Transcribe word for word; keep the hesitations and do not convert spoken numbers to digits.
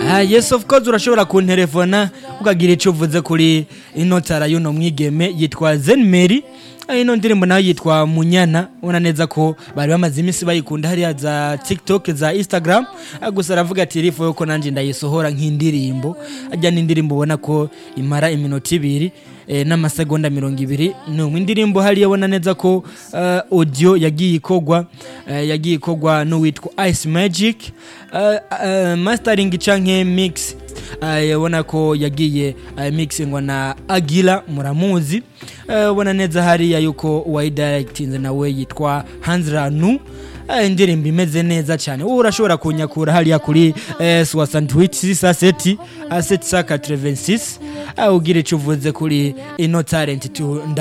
Ah yes of course urashobora kunterefona ukagira ico uvuze kuri inotara yuno mwigeme yitwa Zenmeri. Ino ndirimbo nayo yitwa Munyana, ubona neza ko bari bamaze imisi bayikunda hariya za TikTok za Instagram, gusa aravuga ati rifo yuko nanje ndayisohora nk'indirimbo. Ajya n'indirimbo ubona ko imara iminota ibiri e, n'amasegonda mirongo ibiri. No indirimbo hariya ubona neza ko uh, audio yagiye ikogwa uh, yagiye ikogwa no witwa Ice Magic uh, uh, mastering canke mix ubona uh, ko yagiye uh, mixingwa na Agila Muramuzi. Ubona uh, neza hariya yuko uwayidirectinze nawe yitwa Hanzranu. Uh, indirimbo imeze neza cyane. Wowe urashobora kunyakura hariya kuri uh, soixante-huit six sept sept quatre-vingt-six uh, ugire ico uvuze kuri ino talent tu